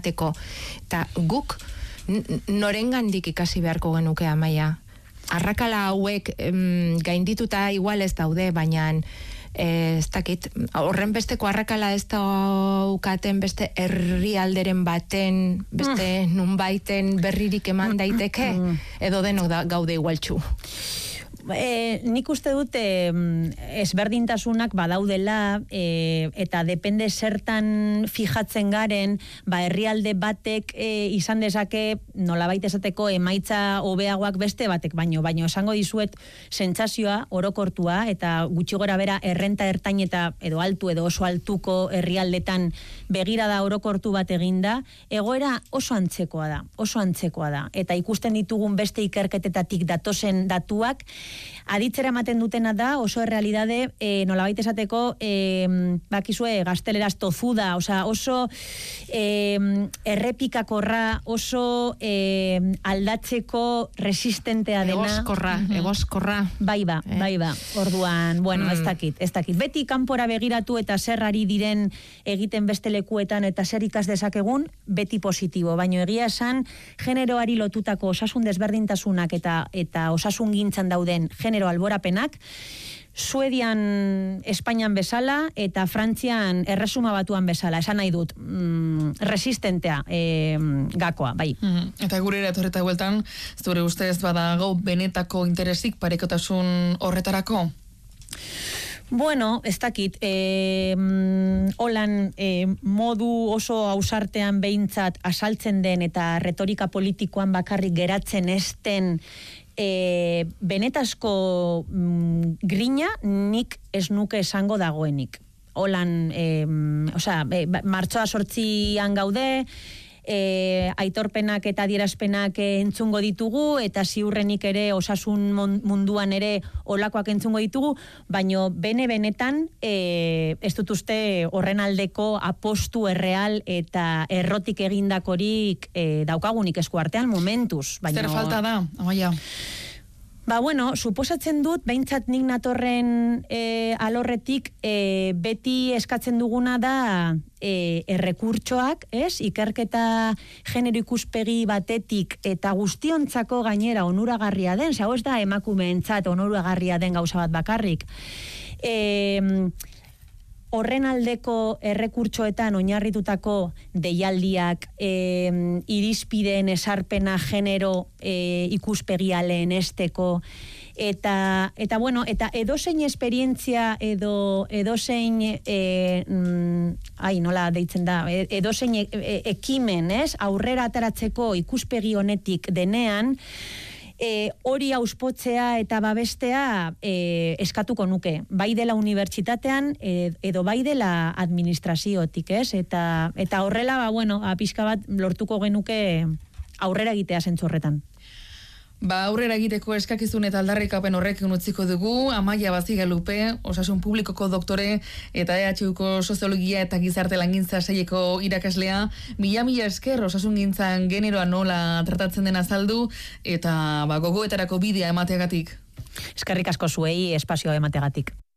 emateko. Eta guk norengandik ikasi beharko genuke Amaia. Arrakala hauek gaindituta igual ez daude, baina ez dakit, horren besteko arrakala ez daukaten beste herrialderen baten, beste nunbaiten berririk eman daiteke, edo denok gaude igualtxu. Nik uste dut ezberdintasunak badaudela eta depende zertan fijatzen garen, herrialde batek izan dezake nolabait esateko emaitza hobeagoak beste batek baino esango dizuet sentsazioa orokortua eta gutxi gora bera errenta ertain eta edo altu edo oso altuko herrialdetan begirada orokortu bat eginda, egoera oso antzekoa da. Eta ikusten ditugun beste ikerketetatik datozen datuak aditzera ematen dutena da oso errealidade nolabait esateko bakizue gazteleraz tozuda, oso errepikakorra, oso aldatzeko resistentea dena. Egoskorra. Bai ba. Orduan, bueno, ez dakit. Beti kanpora begiratu eta zer ari diren egiten beste lekuetan eta zer ikas dezakegun, beti positibo. Baina egia esan, generoari lotutako osasun desberdintasunak eta osasun gintzan dauden genero alborapenak, Suedian, Espainian bezala eta Frantzian Erresuma Batuan bezala, esan nahi dut, resistentea gakoa, bai. Eta gure eratorreta bueltan, zure ustez badago benetako interesik parekotasun horretarako? Bueno, ez dakit, holan modu oso ausartean behintzat asaltzen den eta retorika politikoan bakarrik geratzen ezten benetazko grina nik ez nuke esango dagoenik. Holan, martxoa 8an gaude, aitorpenak eta adierazpenak entzungo ditugu eta ziurrenik ere osasun munduan ere olakoak entzungo ditugu, baino benetan ez dut uste horren aldeko apostu erreal eta errotik egindakorik daukagunik eskuartean momentuz. Zer falta da, Amaia? Suposatzen dut, behintzat nik natorren alorretik beti eskatzen duguna da errekurtsoak, ikerketa genero ikuspegi batetik eta guztiontzako gainera onuragarria den, ez da emakumeentzat onuragarria den gauza bat bakarrik. Horren aldeko errekurtsoetan oinarritutako deialdiak, irizpideen esarpena genero ikuspegia lehenesteko, eta edozein esperientzia edozein nola deitzen da, edozein ekimen, aurrera ateratzeko ikuspegi honetik denean, hori auspotzea eta babestea eskatuko nuke, bai dela unibertsitatean edo bai dela administraziotik, eta horrela, pixka bat lortuko genuke aurrera egitea zentzu horretan. Aurrera egiteko eskakizun eta aldarrikapen horrekin utziko dugu. Amaia Bazigalupe, osasun publikoko doktore eta EHUko soziologia eta gizarte langintza saileko irakaslea. Mila esker osasun gintzan generoa nola tratatzen den azaldu eta gogoetarako bidea emateagatik. Eskerrik asko zuei espazioa emateagatik.